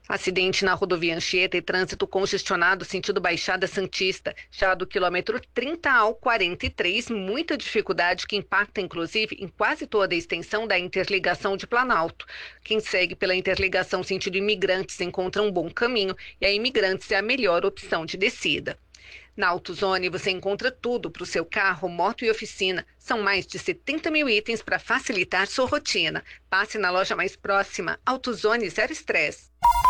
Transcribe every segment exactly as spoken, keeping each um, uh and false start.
Acidente na rodovia Anchieta e trânsito congestionado sentido Baixada Santista, já do quilômetro trinta ao quarenta e três, muita dificuldade que impacta inclusive em quase toda a extensão da interligação de Planalto. Quem segue pela interligação sentido Imigrantes encontra um bom caminho e a Imigrantes é a melhor opção de descida. Na AutoZone você encontra tudo para o seu carro, moto e oficina. São mais de setenta mil itens para facilitar sua rotina. Passe na loja mais próxima. AutoZone Zero Estresse.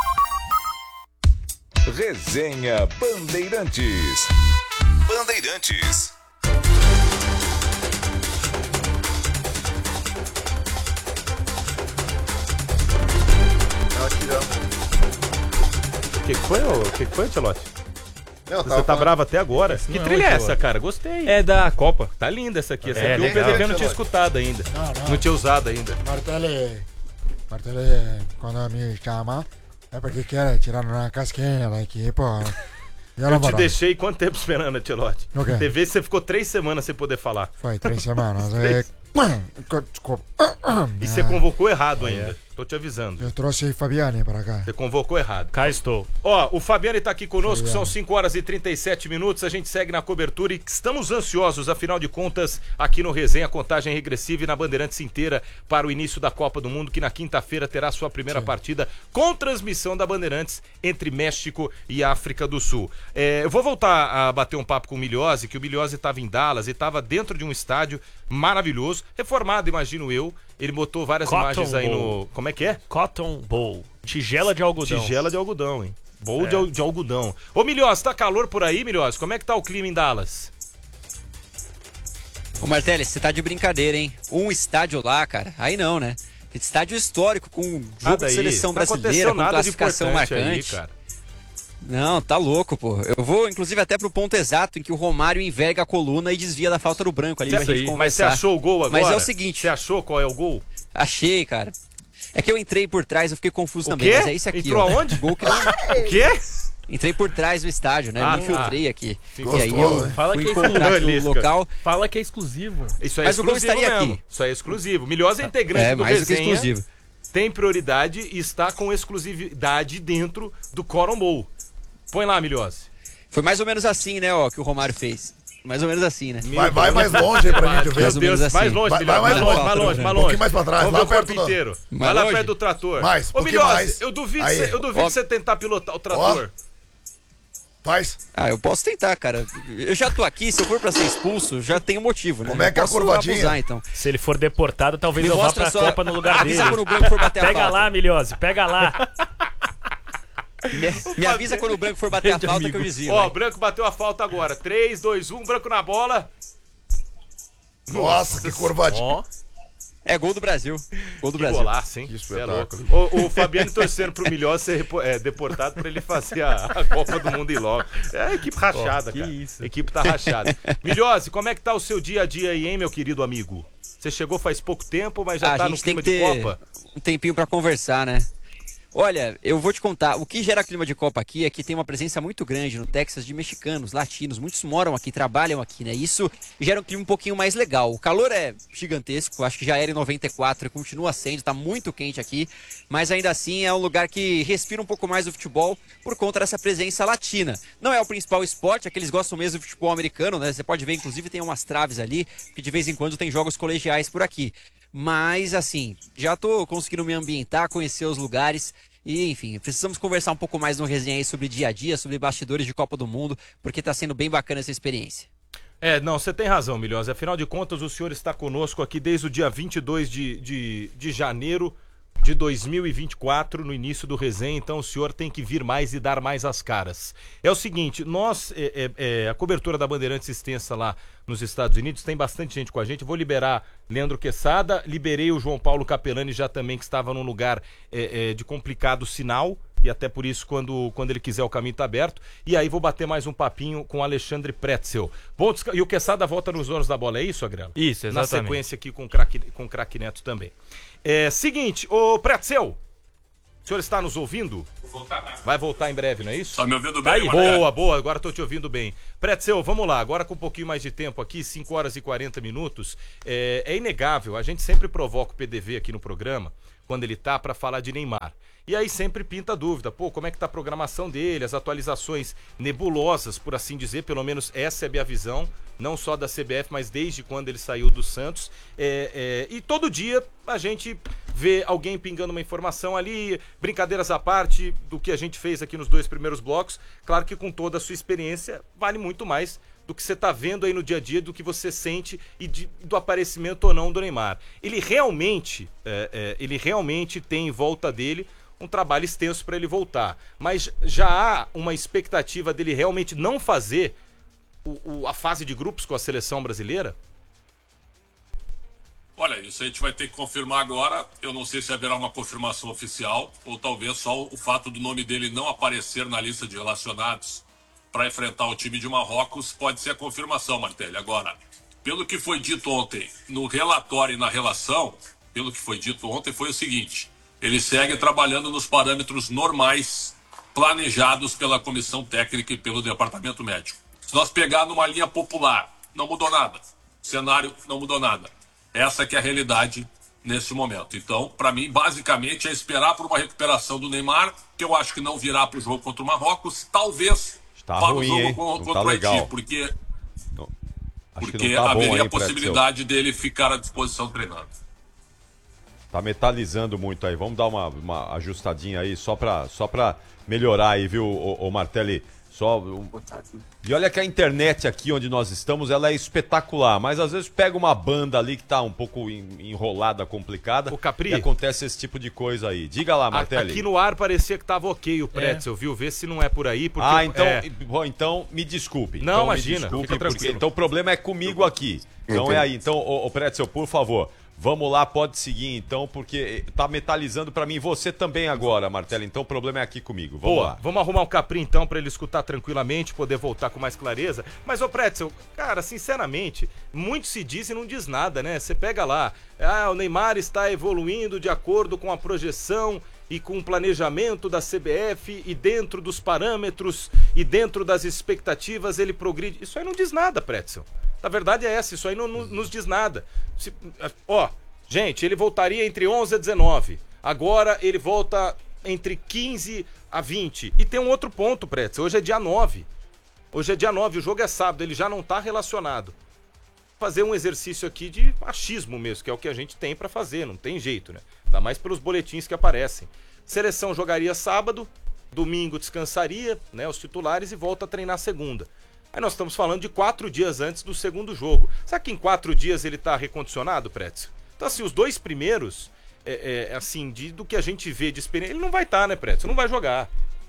Resenha Bandeirantes. Bandeirantes. Nós tiramos. O que foi, o que foi, Tchelote? Não, Você tá falando... bravo até agora? Esse Que não trilha é é hoje, essa, hoje. cara? Gostei. É da Copa. Tá linda essa aqui. Essa É, aqui o legal. P D V não tinha escutado ainda. Não, não. Não tinha usado ainda. Martelli, Martelli, quando me chama, é porque quer tirar uma casquinha daqui, pô. E Eu te deixei quanto tempo esperando, Tchelote? O quê? T V você ficou três semanas sem poder falar. Foi três semanas. É... Desculpa. E você convocou errado ainda. Tô te avisando. Eu trouxe Fabiane para cá. Você convocou errado. Cá estou. Ó, o Fabiane tá aqui conosco, Fabiane. são cinco horas e trinta e sete minutos, a gente segue na cobertura e estamos ansiosos, afinal de contas, aqui no Resenha, contagem regressiva e na Bandeirantes inteira para o início da Copa do Mundo, que na quinta-feira terá sua primeira Sim. partida com transmissão da Bandeirantes entre México e África do Sul. É, eu vou voltar a bater um papo com o Miliose, que o Miliose estava em Dallas e estava dentro de um estádio maravilhoso, reformado, imagino eu. Ele botou várias Cotton imagens aí Bowl. no... Como é que é? Cotton Bowl. Tigela de algodão. Tigela de algodão, hein? Bowl É. de, al- de algodão. Ô, Milhós, tá calor por aí, Milhós? Como é que tá o clima em Dallas? Ô Martelli, você tá de brincadeira, hein? Um estádio lá, cara. Aí não, né? Estádio histórico, com jogo Nada de aí. seleção Não brasileira, aconteceu com nada de classificação importante aí, marcante. cara. Não, tá louco, pô. Eu vou, inclusive, até pro ponto exato em que o Romário enverga a coluna e desvia da falta do branco ali pra Isso gente aí. conversar. Mas você achou o gol agora? Mas é o seguinte... Você achou qual é o gol? Achei, cara. É que eu entrei por trás, eu fiquei confuso O também, quê? mas é isso aqui, Entrou ó. aonde? Gol que não... O quê? Entrei por trás do estádio, né? Ah, Me infiltrei aqui. Ficou E aí gostoso, eu hein? Fala fui que é encontrar aqui exclusivo. no local. Fala que é exclusivo. Isso aí Mas é o gol exclusivo estaria mesmo. aqui. Isso aí é exclusivo. Milhós é integrante É, do mais do que Resenha. exclusivo. Tem prioridade e está com exclusividade dentro do Cotton Bowl. Põe lá, Milhós. Foi mais ou menos assim, né, ó, que o Romário fez. Mais ou menos assim, né? Vai, vai mais longe aí pra gente ver. Mais ou menos assim. mais longe, Vai- Milhós. vai Mais mais longe, longe, mais longe, né? mais Um longe. pouquinho mais pra trás, Vamos lá ver o corpo perto do- inteiro. Mais Vai lá longe? perto do trator. Mais, um Ô, pouquinho Milhós, mais. eu duvido, Aí. cê- eu duvido Ó. você tentar pilotar o trator. Faz. Ah, eu posso tentar, cara. Eu já tô aqui, se eu for pra ser expulso, já tenho motivo, né? Como é que é a Posso curvadinha? abusar, então. Se ele for deportado, talvez Me eu vá mostra pra só- Copa no lugar dele. Avisa quando o branco for bater a Pega falta. lá, Milhose, pega lá. Me, me avisa quando o branco for bater a Grande falta amigo. que eu desvio. Ó, né? o branco bateu a falta agora. três, dois, um, branco na bola. Nossa, que curvadinha. Ó, É gol do Brasil. Gol do Que Brasil. golaço, hein? Que Cê é espetáculo. louco. O, o Fabiano torcendo pro Milhós ser repo- é, deportado pra ele fazer a, a Copa do Mundo e logo. É a equipe rachada, Ó, que cara. isso. A equipe tá rachada. Milhose, como é que tá o seu dia a dia aí, hein, meu querido amigo? Você chegou faz pouco tempo, mas já Ah, tá a no gente tem clima que de ter Copa? um tempinho pra conversar, né? Olha, eu vou te contar, o que gera clima de Copa aqui é que tem uma presença muito grande no Texas de mexicanos, latinos, muitos moram aqui, trabalham aqui, né? Isso gera um clima um pouquinho mais legal. O calor é gigantesco, acho que já era em noventa e quatro e continua sendo, tá muito quente aqui, mas ainda assim é um lugar que respira um pouco mais o futebol por conta dessa presença latina. Não é o principal esporte, é que eles gostam mesmo do futebol americano, né? Você pode ver, inclusive, tem umas traves ali, que de vez em quando tem jogos colegiais por aqui. Mas, assim, já tô conseguindo me ambientar, conhecer os lugares e, enfim, precisamos conversar um pouco mais no resenha aí sobre dia a dia, sobre bastidores de Copa do Mundo, porque tá sendo bem bacana essa experiência. É, não, você tem razão, Milhose. Afinal de contas, o senhor está conosco aqui desde o dia vinte e dois de, de, de janeiro de dois mil e vinte e quatro, no início do resenha, então o senhor tem que vir mais e dar mais as caras. É o seguinte, nós, é, é, é, a cobertura da Bandeirantes extensa lá nos Estados Unidos, tem bastante gente com a gente. Vou liberar Leandro Quesada, liberei o João Paulo Capelani já também, que estava num lugar é, é, de complicado sinal, e até por isso, quando, quando ele quiser, o caminho está aberto. E aí vou bater mais um papinho com o Alexandre Pretzel. Bom, e o Quesada volta nos donos da bola, é isso, Agrelo? Isso, exatamente. Na sequência aqui com o craque, com o craque Neto também. É, seguinte, ô Pretzel, o senhor está nos ouvindo? Vou voltar. Vai voltar em breve, não é isso? Tá me ouvindo Tá bem, aí, Marcelo? boa, boa, agora estou te ouvindo bem. Pretzel, vamos lá, agora com um pouquinho mais de tempo aqui, cinco horas e quarenta minutos, é, é inegável, a gente sempre provoca o P D V aqui no programa, quando ele tá, para falar de Neymar. E aí sempre pinta a dúvida, pô, como é que tá a programação dele, as atualizações nebulosas, por assim dizer, pelo menos essa é a minha visão, não só da C B F, mas desde quando ele saiu do Santos. É, é, e todo dia a gente vê alguém pingando uma informação ali, brincadeiras à parte do que a gente fez aqui nos dois primeiros blocos. Claro que com toda a sua experiência, vale muito mais do que você tá vendo aí no dia a dia, do que você sente e de, do aparecimento ou não do Neymar. Ele realmente, é, é, ele realmente tem em volta dele um trabalho extenso para ele voltar. Mas já há uma expectativa dele realmente não fazer o, o, a fase de grupos com a seleção brasileira? Olha, isso a gente vai ter que confirmar agora. Eu não sei se haverá uma confirmação oficial ou talvez só o fato do nome dele não aparecer na lista de relacionados para enfrentar o time de Marrocos pode ser a confirmação, Martelli. Agora, pelo que foi dito ontem no relatório e na relação, pelo que foi dito ontem foi o seguinte: ele segue trabalhando nos parâmetros normais planejados pela comissão técnica e pelo departamento médico. Se nós pegar numa linha popular, não mudou nada. O cenário não mudou nada. Essa que é a realidade nesse momento. Então, para mim, basicamente, é esperar por uma recuperação do Neymar, que eu acho que não virá para o jogo contra o Marrocos, talvez tá para ruim, o jogo hein? contra tá o Haiti, legal. porque, não, acho porque que não tá bom haveria aí, a possibilidade dele ficar à disposição treinando. Tá metalizando muito aí. Vamos dar uma, uma ajustadinha aí só pra, só pra melhorar aí, viu, o, o Martelli? Só... E olha que a internet aqui onde nós estamos, ela é espetacular, mas às vezes pega uma banda ali que tá um pouco enrolada, complicada, o Capri, e acontece esse tipo de coisa aí. Diga lá, Martelli. Aqui no ar parecia que tava ok o Pretzel, é. viu? Vê se não é por aí, porque... Ah, então, é... bom, então me desculpe. Não, então, imagina, me desculpe, fica tranquilo. Porque, então o problema é comigo aqui. Então Entendi. é aí. Então, ô, ô Pretzel, por favor... Vamos lá, pode seguir então, porque tá metalizando pra mim, você também agora, Martelli, então o problema é aqui comigo, vamos Pô, lá. Vamos arrumar um Capri então pra ele escutar tranquilamente, poder voltar com mais clareza. Mas, ô Pretzel, cara, sinceramente, muito se diz e não diz nada, né? Você pega lá, ah, o Neymar está evoluindo de acordo com a projeção e com o planejamento da C B F e dentro dos parâmetros e dentro das expectativas ele progride. Isso aí não diz nada, Pretzel. A verdade é essa, isso aí não, não nos diz nada. Se, ó, gente, ele voltaria entre onze a dezenove. Agora ele volta entre quinze a vinte. E tem um outro ponto, Pretzel. Hoje é dia nove. Hoje é dia nove, o jogo é sábado, ele já não tá relacionado. Fazer um exercício aqui de achismo mesmo, que é o que a gente tem pra fazer, não tem jeito, né? Ainda mais pelos boletins que aparecem. Seleção jogaria sábado, domingo descansaria, né, os titulares, e volta a treinar segunda. Aí nós estamos falando de quatro dias antes do segundo jogo. Será que em quatro dias ele tá recondicionado, Pretzel? Então, assim, os dois primeiros, é, é, assim, de, do que a gente vê de experiência, ele não vai estar, tá, né, Pretzel? Não vai jogar.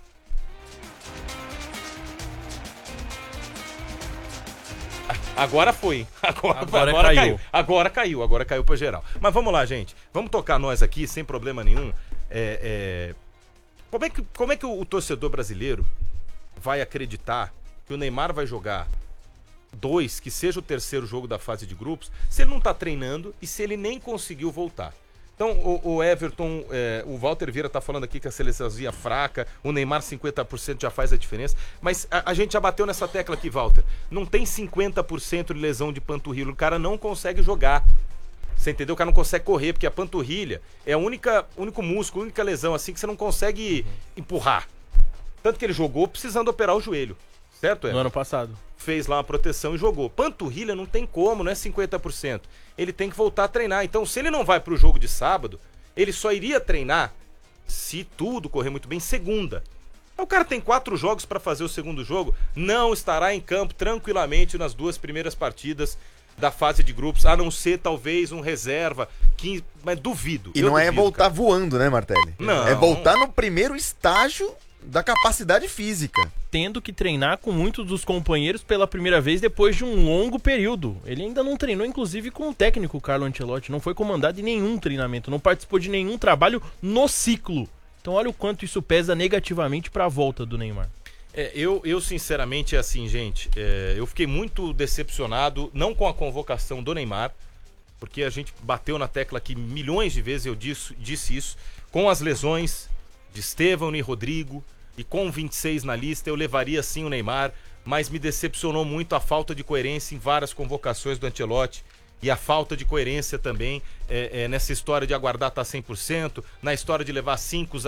Agora foi. Agora, agora, agora caiu. caiu. Agora caiu, agora caiu pra geral. Mas vamos lá, gente. Vamos tocar nós aqui, sem problema nenhum. É, é... Como é que, como é que o, o torcedor brasileiro vai acreditar que o Neymar vai jogar dois, que seja o terceiro jogo da fase de grupos, se ele não tá treinando e se ele nem conseguiu voltar? Então, o, o Everton, é, o Walter Vieira tá falando aqui que a seleçãozinha fraca, o Neymar cinquenta por cento já faz a diferença, mas a, a gente já bateu nessa tecla aqui, Walter. Não tem cinquenta por cento de lesão de panturrilha, o cara não consegue jogar. Você entendeu? O cara não consegue correr, porque a panturrilha é o único músculo, a única lesão assim que você não consegue empurrar. Tanto que ele jogou precisando operar o joelho. Certo, é? No ano passado. Fez lá uma proteção e jogou. Panturrilha não tem como, não é cinquenta por cento. Ele tem que voltar a treinar. Então, se ele não vai pro jogo de sábado, ele só iria treinar, se tudo correr muito bem, segunda. O cara tem quatro jogos para fazer o segundo jogo, não estará em campo tranquilamente nas duas primeiras partidas da fase de grupos, a não ser talvez um reserva, que, mas duvido. E não duvido, é voltar cara. voando, né, Martelli? Não. É voltar no primeiro estágio da capacidade física. Tendo que treinar com muitos dos companheiros pela primeira vez depois de um longo período. Ele ainda não treinou, inclusive, com o técnico Carlo Ancelotti. Não foi comandado em nenhum treinamento, não participou de nenhum trabalho no ciclo. Então olha o quanto isso pesa negativamente para a volta do Neymar. É, eu, eu sinceramente, é assim, gente, é, eu fiquei muito decepcionado, não com a convocação do Neymar, porque a gente bateu na tecla aqui milhões de vezes, eu disse, disse isso, com as lesões de Estevão e Rodrigo, e com vinte e seis na lista, eu levaria sim o Neymar, mas me decepcionou muito a falta de coerência em várias convocações do Ancelotti. e a falta de coerência também é, é, nessa história de aguardar estar cem por cento, na história de levar cinco